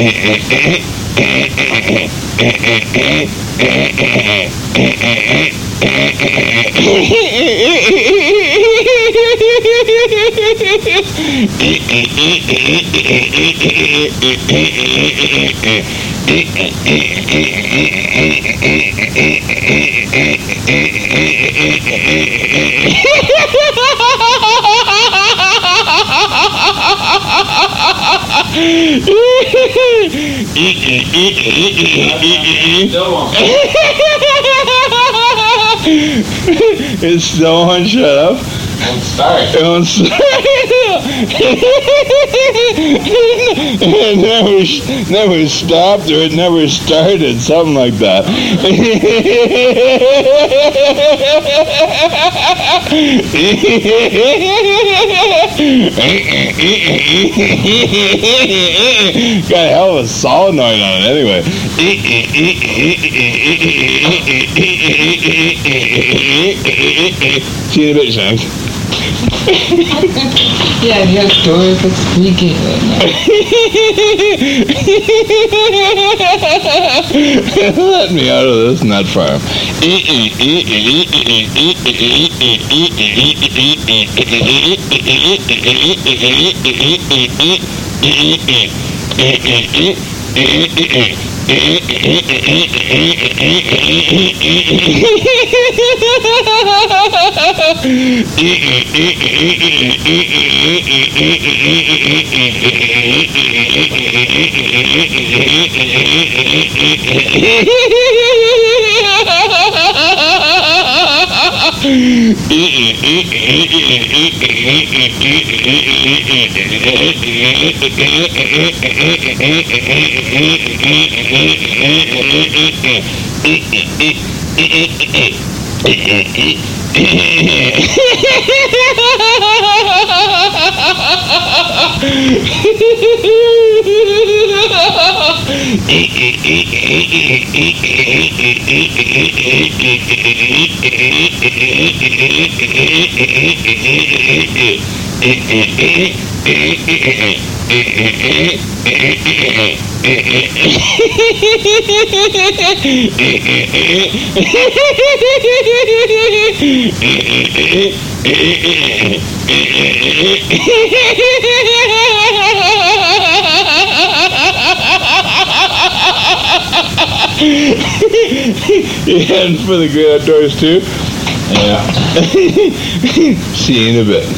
It's still on. Shut up. Don't start. It won't start. It never stopped, or it never started, something like that. Got a hell of a solenoid on it anyway. See you in a bit, Shanks. Yeah, your doors are squeaking right now. Let me out of this nut farm. You heading for the great outdoors too? Yeah. See you in a bit.